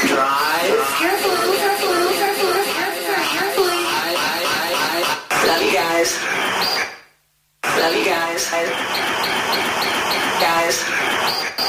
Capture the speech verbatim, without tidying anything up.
Drive. Careful, careful, careful, careful, carefully. I, I, I, I. Love you guys. Love you guys. Guys.